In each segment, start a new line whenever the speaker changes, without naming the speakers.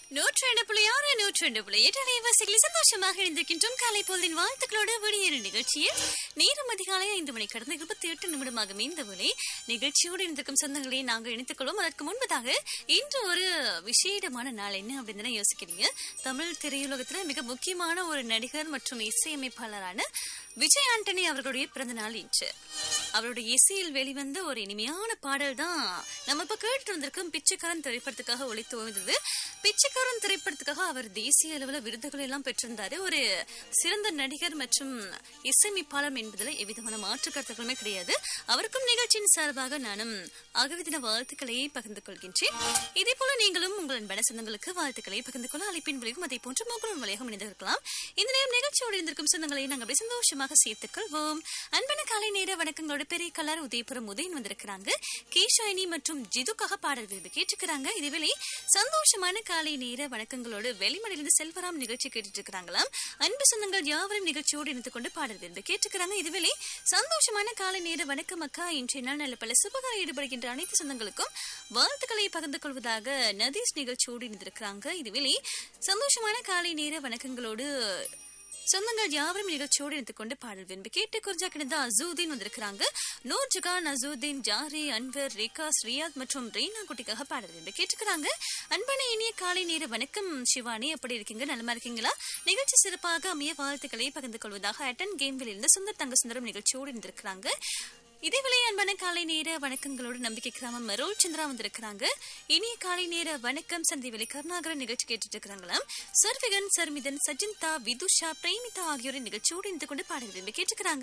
102.6 102.8 அலைவரிசைகளில் சந்தோஷமாக இணைந்திருக்கின்றோம். காலை பொழுதின் வாழ்த்துக்களோடு வெளியேறும் நிகழ்ச்சியில் நேரம் அதிகாலை 5 மணி கடந்த 28 நிமிடமாகும் இந்த வேளை நிகழ்ச்சியோடு இணைந்திருக்கும் சொந்தங்களை நாங்கள் இணைத்துக் கொள்வோம். அதற்கு முன்பதாக இன்று ஒரு விசேடமான நாள் என்ன அப்படின்னு யோசிக்கிறீங்க. தமிழ் திரையுலகத்துல மிக முக்கியமான ஒரு நடிகர் மற்றும் இசையமைப்பாளரான விஜய் ஆண்டனி அவர்களுடைய பிறந்த நாள் இன்று. அவருடைய இசையில் வெளிவந்த ஒரு இனிமையான பாடல் தான் நம்ம இப்ப கேட்டு வந்திருக்கும் பிச்சைக்காரன் திரைப்படத்துக்காக ஒளித்து வந்தது. பிச்சைக்காரன் திரைப்படத்துக்காக அவர் தேசிய அளவில் விருதுகள் எல்லாம் பெற்றிருந்தாரு. ஒரு சிறந்த நடிகர் மற்றும் இசையமைப்பாளர் என்பதில் எவ்விதமான மாற்று கருத்துக்களுமே கிடையாது. அவருக்கும் நிகழ்ச்சியின் சார்பாக நானும் ஆகவிதின வாழ்த்துக்களை பகிர்ந்து கொள்கின்றேன். இதே போல நீங்களும் உங்கள் அன்பான சொந்தங்களுக்கு வாழ்த்துக்களை பகிர்ந்து கொள்ள அழைப்பின் விலையும் அதே போன்று மொபைல் வழியாக இணைந்திருக்கலாம். இந்த நேரம் நிகழ்ச்சியோடு இருந்திருக்கும் சொந்தங்களை நாங்கள் அப்படி சந்தோஷமாக சேர்த்துக் கொள்வோம். அன்பான காலை நேர வணக்கங்களோட பெரிய கலர் உதயபுரம் உதயன் வந்திருக்கிறாங்க. கேஷாயினி மற்றும் ஜிதுக்காக பாடல் விருது கேட்டுக்கிறாங்க. இதுவேளை சந்தோஷமான காலை நேர வணக்கங்களோடு வெளிமடையிலிருந்து செல்வராம் நிகழ்ச்சி கேட்டுட்டு இருக்கிறாங்களாம். அன்பு சொந்தங்கள் யாவரும் நிகழ்ச்சியோடு இணைந்து கொண்டு பாடல் விருது கேட்டுக்கிறாங்க. இதுவேளை சந்தோஷமான காலை நேர வணக்கம் அக்கா, இன்றைய நாள் நல்ல பல சுபகார ஈடுபடுகின்ற அனைத்து சொந்தங்களுக்கும் வாழ்த்துக்களை பகிர்ந்து கொள்வதாக நதீஷ் நிகழ்ச்சியோடு இணைந்திருக்கிறாங்க. இதுவேளை சந்தோஷமான காலை நேர வணக்கங்களோடு சொந்தங்கள் யாவரும் நிகழ்ச்சியோடு இணைத்துக் கொண்டு பாடல் விரும்பி கேட்டு குறிஞ்சா கிடந்த அசூதீன் வந்திருக்கிறாங்க. நூர்ஜகான், அசூதீன், ஜாரி, அன்வர், ரேகா, ஸ்ரீயாத் மற்றும் ரீனா குட்டிக்காக பாடல் விரும்பி கேட்டுக்கிறாங்க. அன்பான இனிய காலை நேர வணக்கம் சிவானி, எப்படி இருக்கீங்க? நலமா இருக்கீங்களா? நிகழ்ச்சி சிறப்பாக அமைய வாழ்த்துக்களை பகிர்ந்து கொள்வதாக அட்டன் கேம்வில் இருந்து சுந்தர் தங்க சுந்தரம் நிகழ்ச்சியோடு இருந்திருக்கிறாங்க. இதேவேளை அன்பான காலை நேர வணக்கங்களோடு நம்பிக்கை கிராமம் மரோல் சந்திரா வந்திருக்கிறாங்க. இனிய காலை நேர வணக்கம் சந்திவெளி கருணாகரன் நிகழ்ச்சி கேட்டுட்டு இருக்கிறாங்களாம். சர்விகன், சர்மிதன், சஜிந்தா, விதுஷா, பிரேமிதா ஆகியோரின் நிகழ்ச்சியோடு இருந்து கொண்டு பாடல் விரும்பி கேட்டுக்கிறாங்க.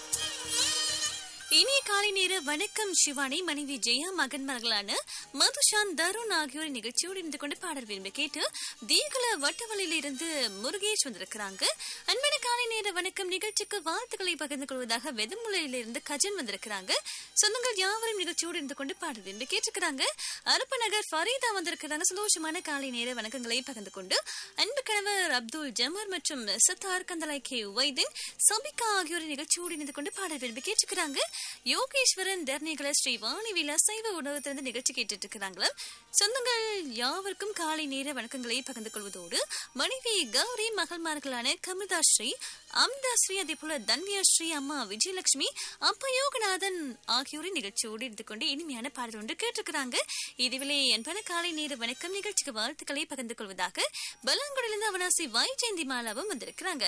இனிய காலை நேர வணக்கம் சிவானி, மனைவி ஜெயா, மகன்மார்களான மதுஷான், தருண் ஆகியோரின் நிகழ்ச்சியோடு இருந்து கொண்டு பாடல் விரும்பி கேட்டு தீகல வட்டவலையில இருந்து முருகேஷ் வந்திருக்கிறாங்க. அன்பான காலை நேர வணக்கம், நிகழ்ச்சிக்கு வாழ்த்துக்களை பகிர்ந்து கொள்வதாக வெதமுலையில இருந்து கஜன் வந்திருக்கிறாங்க. சொந்தங்கள் யாவரும் நிகழ்ச்சியோடு இருந்து கொண்டு பாடல் விரும்பி கேட்டுக்கிறாங்க. அரப்பு நகர் ஃபரீதா வந்திருக்கிறாங்க. சந்தோஷமான காலை நேர வணக்கங்களை பகிர்ந்து கொண்டு அன்பு கணவர் அப்துல் ஜமார் மற்றும் சத்தார் கந்தலாய் கே வைதன், சபிகா ஆகியோரின் நிகழ்ச்சியோடு இருந்து கொண்டு பாடல் விரும்பி கேட்டுக்கிறாங்க. யோகேஸ்வரன், தர்ணிகல, ஸ்ரீ வாணிவிலா சைவ உணவகத்திலிருந்து நிகழ்ச்சி கேட்டுட்டு இருக்கிறாங்களா. சொந்தங்கள் யாவருக்கும் காலை நேர வணக்கங்களை பகிர்ந்து கொள்வதோடு மனைவி கௌரி, மகள்மார்களான கமிதா ஸ்ரீ, அம்தா ஸ்ரீ, அதே போல தன்வியா ஸ்ரீ, அம்மா விஜயலட்சுமி, அப்பா யோகநாதன் ஆகியோரின் நிகழ்ச்சியோடு இருந்து கொண்டு இனிமையான பாடல் ஒன்று கேட்டிருக்கிறாங்க. இதுவிலே என்பன காலை நேர வணக்கம் நிகழ்ச்சிக்கு வாழ்த்துக்களை பகிர்ந்து கொள்வதாக பலாங்குடிலிருந்து அவனாசி வைஜெயந்தி மாலாவும் வந்திருக்கிறாங்க.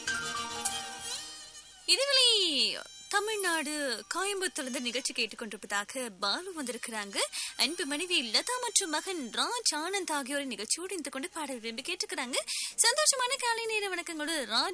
இதுவிலே தமிழ்நாடு கோயம்புத்தூர்ல நிகழ்ச்சி கேட்டுக்கொண்டிருப்பதாக பாலு வந்திருக்கிறாங்க. அன்பு மனைவி லதா மற்றும் மகன் ராஜ் ஆனந்த் ஆகியோரின் நிகழ்ச்சியோடு இருந்து கொண்டு பாடல் விரும்பி கேட்டுக்கிறாங்க. சந்தோஷமான காலை நேர வணக்கங்களோடு ராஜ்